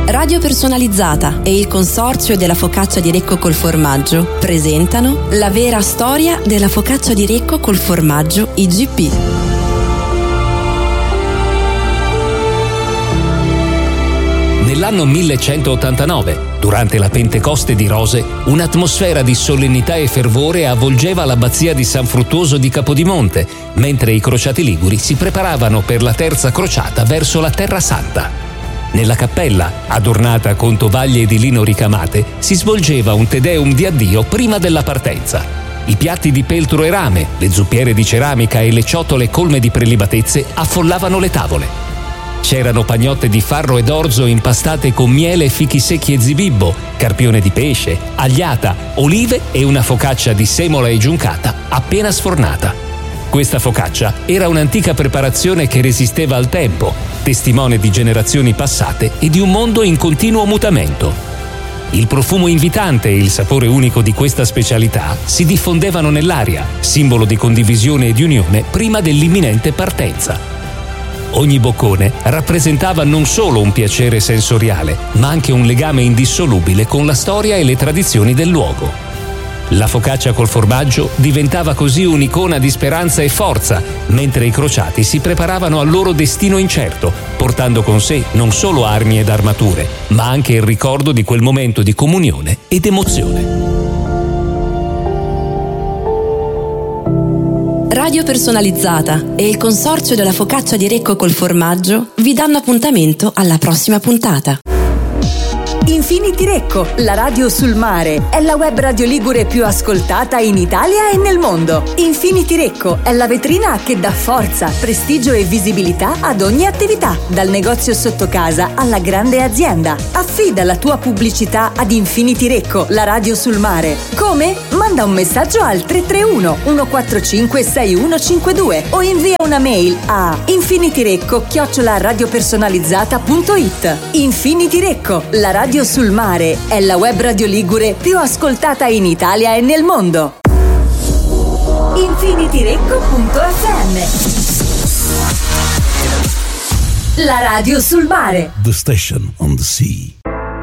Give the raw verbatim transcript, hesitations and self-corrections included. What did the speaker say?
Radio Personalizzata e il consorzio della focaccia di Recco col formaggio presentano la vera storia della focaccia di Recco col formaggio I G P. Nell'anno millecentottantanove, durante la Pentecoste di Rose, un'atmosfera di solennità e fervore avvolgeva l'abbazia di San Fruttuoso di Capodimonte, mentre i crociati liguri si preparavano per la terza crociata verso la Terra Santa. Nella cappella, adornata con tovaglie di lino ricamate, si svolgeva un Te Deum di addio prima della partenza. I piatti di peltro e rame, le zuppiere di ceramica e le ciotole colme di prelibatezze affollavano le tavole. C'erano pagnotte di farro ed orzo impastate con miele, fichi secchi e zibibbo, carpione di pesce, agliata, olive e una focaccia di semola e giuncata appena sfornata. Questa focaccia era un'antica preparazione che resisteva al tempo, testimone di generazioni passate e di un mondo in continuo mutamento. Il profumo invitante e il sapore unico di questa specialità si diffondevano nell'aria, simbolo di condivisione e di unione prima dell'imminente partenza. Ogni boccone rappresentava non solo un piacere sensoriale, ma anche un legame indissolubile con la storia e le tradizioni del luogo. La focaccia col formaggio diventava così un'icona di speranza e forza, mentre i crociati si preparavano al loro destino incerto, portando con sé non solo armi ed armature, ma anche il ricordo di quel momento di comunione ed emozione. Radio Personalizzata e il consorzio della focaccia di Recco col formaggio vi danno appuntamento alla prossima puntata. Infinity Recco, la radio sul mare, è la web radio ligure più ascoltata in Italia e nel mondo. Infinity Recco è la vetrina che dà forza, prestigio e visibilità ad ogni attività, dal negozio sotto casa alla grande azienda. Affida la tua pubblicità ad Infinity Recco, la radio sul mare. Come? Manda un messaggio al tre tre uno uno quattro cinque sei uno cinque due o invia una mail a infinityrecco chiocciola radiopersonalizzata punto it. Infinity Recco, la radio sul mare, è la web radio ligure più ascoltata in Italia e nel mondo. infinityrecco punto effe emme, la radio sul mare. The station on the sea.